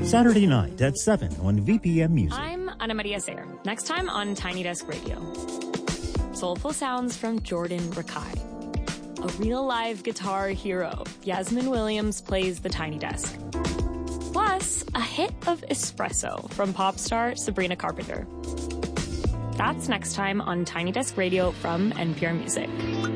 Saturday night at 7 on VPM Music. I'm Ana Maria Sayer. Next time on Tiny Desk Radio. Soulful sounds from Jordan Rakai. A real live guitar hero, Yasmin Williams plays the Tiny Desk. Plus, a hit of espresso from pop star Sabrina Carpenter. That's next time on Tiny Desk Radio from NPR Music.